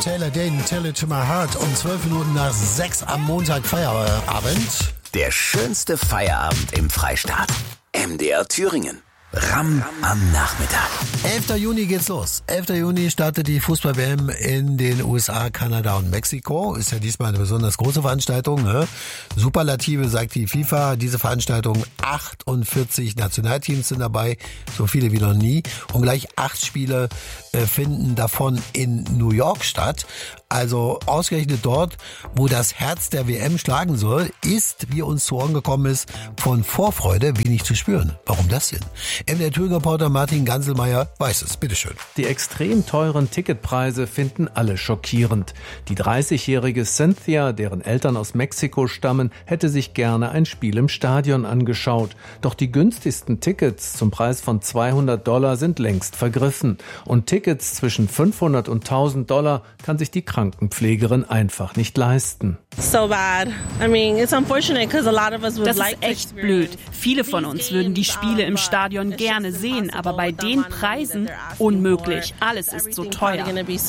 Taylor Dayne, Tell It to My Heart um 12 Minuten nach 6 am Montag Feierabend. Der schönste Feierabend im Freistaat. MDR Thüringen. Ram am Nachmittag. 11. Juni geht's los. 11. Juni startet die Fußball-WM in den USA, Kanada und Mexiko. Ist ja diesmal eine besonders große Veranstaltung. Ne? Superlative, sagt die FIFA. Diese Veranstaltung, 48 Nationalteams sind dabei, so viele wie noch nie. Und gleich 8 Spiele finden davon in New York statt. Also ausgerechnet dort, wo das Herz der WM schlagen soll, ist, wie uns zu Ohren gekommen ist, von Vorfreude wenig zu spüren. Warum das denn? MDR Thüringen-Reporter Martin Ganselmeier weiß es. Bitteschön. Die extrem teuren Ticketpreise finden alle schockierend. Die 30-jährige Cynthia, deren Eltern aus Mexiko stammen, hätte sich gerne ein Spiel im Stadion angeschaut. Doch die günstigsten Tickets zum Preis von $200 sind längst vergriffen. Und Tickets zwischen $500 und $1000 kann sich die Krankenpflegerin einfach nicht leisten. So bad. I mean, it's unfortunate because a lot of us would Das like ist echt blöd. Viele von uns würden die Spiele im Stadion gerne sehen, aber bei den Preisen unmöglich. Alles ist so teuer.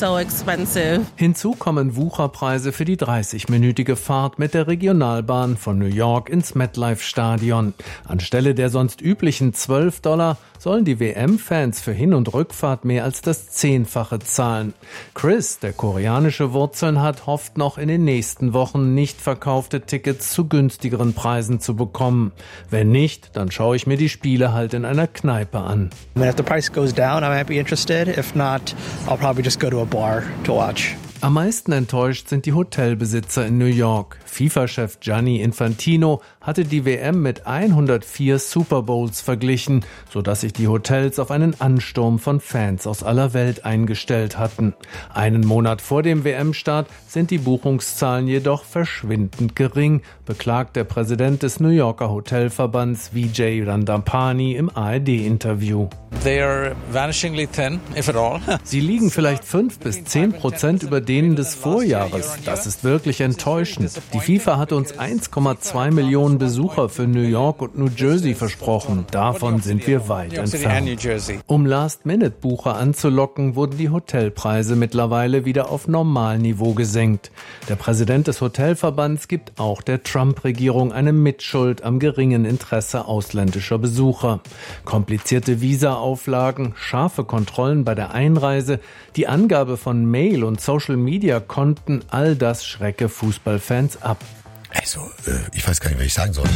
Hinzu kommen Wucherpreise für die 30-minütige Fahrt mit der Regionalbahn von New York ins MetLife-Stadion. Anstelle der sonst üblichen $12 sollen die WM-Fans für Hin- und Rückfahrt mehr als das 10-fache zahlen. Chris, der koreanische Wurzeln hat, hofft noch in den nächsten Wochen nicht verkaufte Tickets zu günstigeren Preisen zu bekommen. Wenn nicht, dann schaue ich mir die Spiele halt in einer Kneipe an. If the price goes down, I might be interested. If not, I'll probably just go to a bar to watch. Am meisten enttäuscht sind die Hotelbesitzer in New York. FIFA-Chef Gianni Infantino hatte die WM mit 104 Super Bowls verglichen, sodass sich die Hotels auf einen Ansturm von Fans aus aller Welt eingestellt hatten. Einen Monat vor dem WM-Start sind die Buchungszahlen jedoch verschwindend gering, beklagt der Präsident des New Yorker Hotelverbands Vijay Randapani im ARD-Interview. They are vanishingly thin, if at all. Sie liegen vielleicht 5-10% über denen des Vorjahres. Das ist wirklich enttäuschend. Die FIFA hatte uns 1,2 Millionen Besucher für New York und New Jersey versprochen. Davon sind wir weit entfernt. Um Last-Minute-Bucher anzulocken, wurden die Hotelpreise mittlerweile wieder auf Normalniveau gesenkt. Der Präsident des Hotelverbands gibt auch der Trump-Regierung eine Mitschuld am geringen Interesse ausländischer Besucher. Komplizierte Visa-Auflagen, scharfe Kontrollen bei der Einreise, die Angabe von Mail- und Social-Media-Konten, all das schrecke Fußballfans ab. Also, ich weiß gar nicht, was ich sagen soll.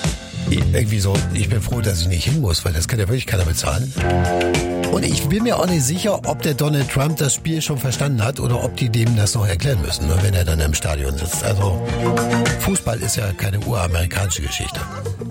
Ich bin froh, dass ich nicht hin muss, weil das kann ja wirklich keiner bezahlen. Und ich bin mir auch nicht sicher, ob der Donald Trump das Spiel schon verstanden hat oder ob die dem das noch erklären müssen, wenn er dann im Stadion sitzt. Also, Fußball ist ja keine uramerikanische Geschichte.